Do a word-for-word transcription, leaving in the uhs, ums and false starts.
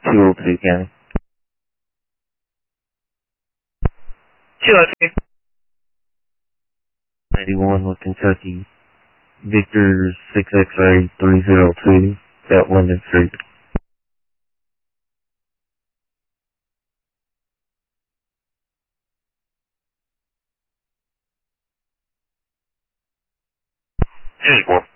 two oh two County. two oh two. ninety-one with Kentucky. Victor six X-ray three oh two at Linden Street. Two one.